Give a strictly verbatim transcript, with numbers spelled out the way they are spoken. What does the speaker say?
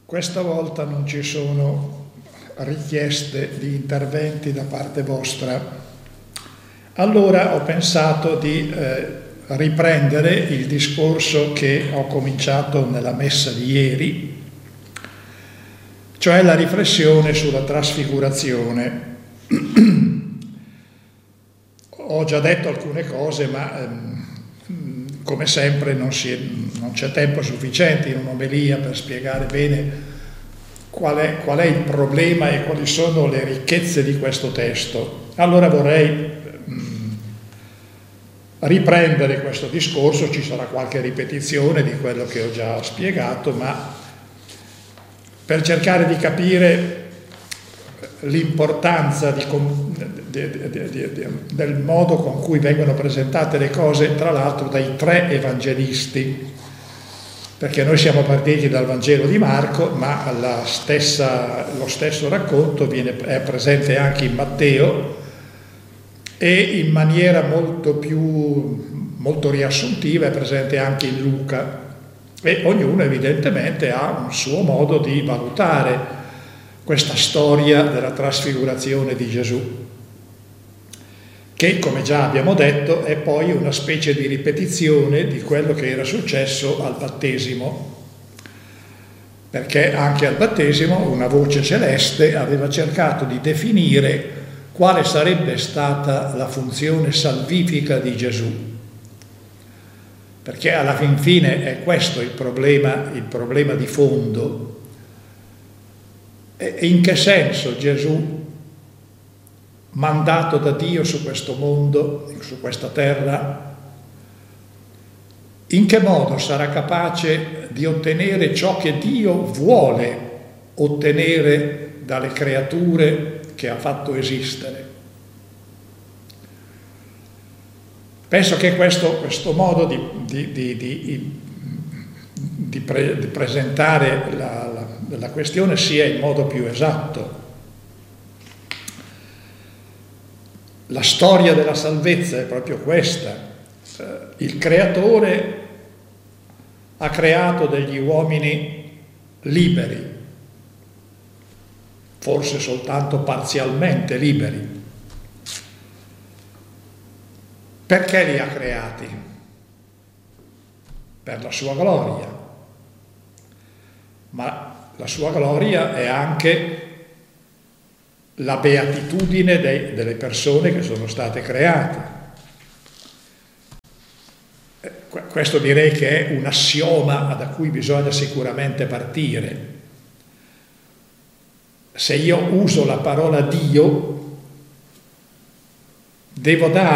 Questa volta non ci sono richieste di interventi da parte vostra. Allora ho pensato di eh, riprendere il discorso che ho cominciato nella messa di ieri, cioè la riflessione sulla trasfigurazione. Ho già detto alcune cose, ma ehm, come sempre non, si, non c'è tempo sufficiente in un'omelia per spiegare bene qual è, qual è il problema e quali sono le ricchezze di questo testo. Allora vorrei mh, riprendere questo discorso, ci sarà qualche ripetizione di quello che ho già spiegato, ma per cercare di capire l'importanza di, di, di, di, del modo con cui vengono presentate le cose, tra l'altro dai tre evangelisti, perché noi siamo partiti dal Vangelo di Marco, ma la stessa, lo stesso racconto viene, è presente anche in Matteo e in maniera molto più molto riassuntiva è presente anche in Luca, e ognuno evidentemente ha un suo modo di valutare questa storia della trasfigurazione di Gesù, che, come già abbiamo detto, è poi una specie di ripetizione di quello che era successo al battesimo, perché anche al battesimo una voce celeste aveva cercato di definire quale sarebbe stata la funzione salvifica di Gesù, perché alla fin fine è questo il problema, il problema di fondo. E in che senso Gesù, mandato da Dio su questo mondo, su questa terra, in che modo sarà capace di ottenere ciò che Dio vuole ottenere dalle creature che ha fatto esistere? Penso che questo, questo modo di, di, di, di, di, pre, di presentare la, la, la questione sia il modo più esatto. La storia della salvezza è proprio questa. Il Creatore ha creato degli uomini liberi, forse soltanto parzialmente liberi. Perché li ha creati? Per la sua gloria. Ma la sua gloria è anche la beatitudine dei, delle persone che sono state create. Questo direi che è un assioma da cui bisogna sicuramente partire. Se io uso la parola Dio, devo dare